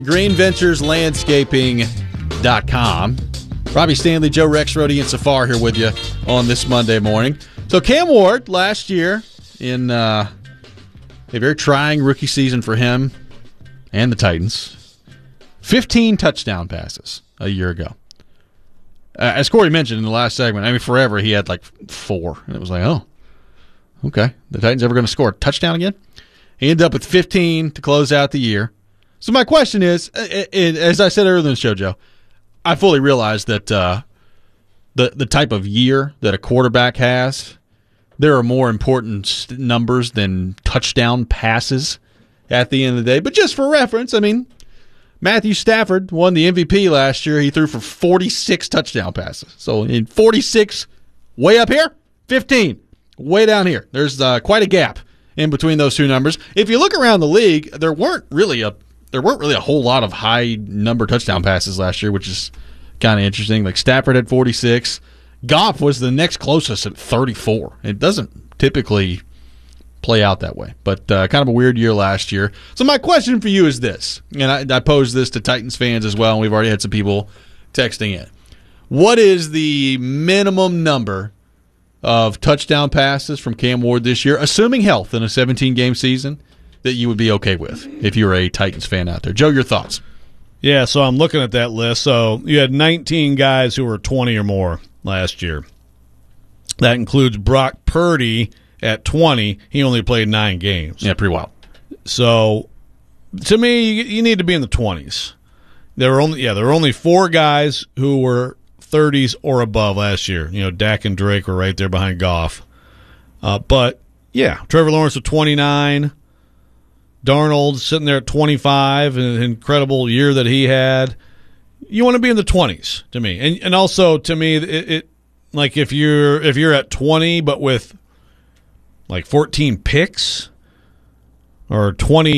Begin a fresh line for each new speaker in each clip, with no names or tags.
GreenVenturesLandscaping.com. Robbie Stanley, Joe Rexrode, and Safar here with you on this Monday morning. So Cam Ward last year in a very trying rookie season for him and the Titans. 15 touchdown passes a year ago. As Corey mentioned in the last segment, I mean, forever he had like 4. And it was like, oh, okay. The Titans ever going to score a touchdown again? He ended up with 15 to close out the year. So my question is, as I said earlier in the show, Joe, I fully realize that the type of year that a quarterback has, there are more important numbers than touchdown passes at the end of the day. But just for reference, I mean, Matthew Stafford won the MVP last year. He threw for 46 touchdown passes. So in 46, way up here, 15, way down here. There's quite a gap in between those two numbers. If you look around the league, there weren't really a whole lot of high number touchdown passes last year, which is kind of interesting. Like Stafford had 46. Goff was the next closest at 34. It doesn't typically play out that way, but kind of a weird year last year. So my question for you is this, and I posed this to Titans fans as well, and we've already had some people texting in. What is the minimum number of touchdown passes from Cam Ward this year, assuming health in a 17-game season, that you would be okay with if you were a Titans fan out there? Joe, your thoughts?
Yeah, so I'm looking at that list. So you had 19 guys who were 20 or more last year. That includes Brock Purdy at 20. He only played 9 games.
Yeah, pretty wild.
So to me, you need to be in the 20s. There were only 4 guys who were 30s or above last year. You know, Dak and Drake were right there behind Goff. But yeah, Trevor Lawrence with 29. Darnold sitting there at 25, an incredible year that he had. You want to be in the 20s to me, and also to me, it like if you're at 20 but with like 14 picks, or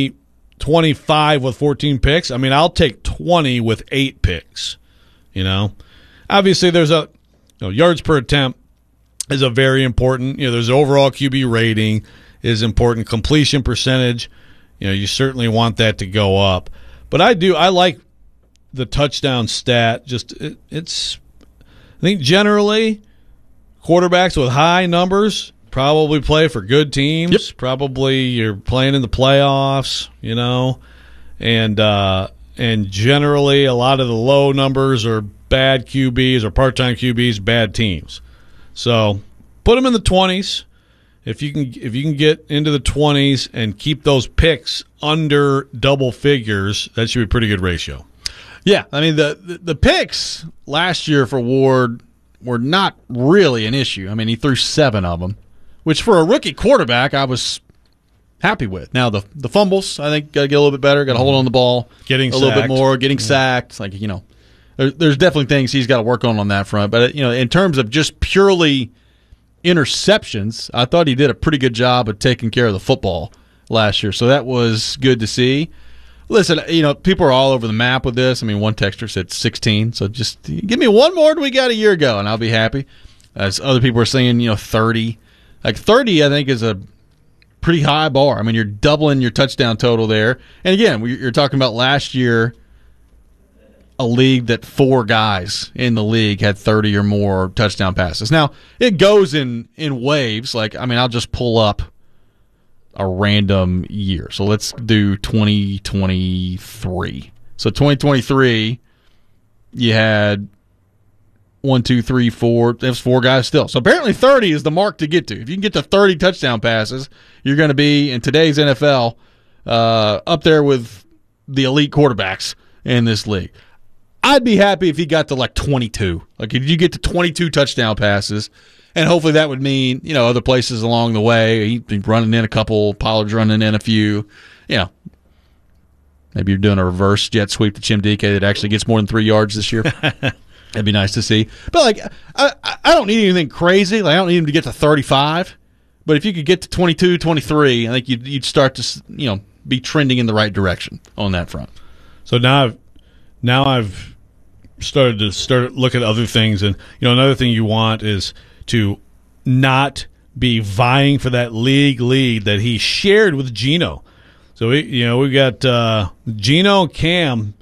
25 with 14 picks. I mean, I'll take 20 with 8 picks. You know, obviously there's yards per attempt is a very important. You know, there's overall QB rating is important, completion percentage. You know, you certainly want that to go up. But I like the touchdown stat. I think generally quarterbacks with high numbers probably play for good teams.
Yep.
Probably you're playing in the playoffs, you know. And generally a lot of the low numbers are bad QBs or part-time QBs, bad teams. So put them in the 20s. If you can get into the 20s and keep those picks under double figures, that should be a pretty good ratio.
Yeah, I mean the picks last year for Ward were not really an issue. I mean, he threw 7 of them, which for a rookie quarterback I was happy with. Now the fumbles, I think, got to get a little bit better. Got to hold on the ball,
getting
a little bit more, getting sacked. Like, you know, there's definitely things he's got to work on that front. But you know, in terms of just purely interceptions, I thought he did a pretty good job of taking care of the football last year. So that was good to see. Listen, you know, people are all over the map with this. I mean, one texter said 16. So just give me one more than we got a year ago, and I'll be happy. As other people are saying, you know, 30. Like 30, I think, is a pretty high bar. I mean, you're doubling your touchdown total there. And again, you're talking about last year, a league that 4 guys in the league had 30 or more touchdown passes. Now, it goes in waves. Like, I mean, I'll just pull up a random year. So let's do 2023. So 2023, you had 1, 2, 3, 4. There's 4 guys still. So apparently 30 is the mark to get to. If you can get to 30 touchdown passes, you're going to be, in today's NFL, up there with the elite quarterbacks in this league. I'd be happy if he got to like 22. Like if you get to 22 touchdown passes, and hopefully that would mean, you know, other places along the way. He's running in a couple, Pollard's running in a few. You know, maybe you're doing a reverse jet sweep to Chimdike that actually gets more than 3 yards this year. That'd be nice to see. But like, I don't need anything crazy. Like I don't need him to get to 35. But if you could get to 22, 23, I think you'd start to, you know, be trending in the right direction on that front.
So now I've started to look at other things, and you know, another thing you want is to not be vying for that league lead that he shared with Geno. So So we got Gino and Cam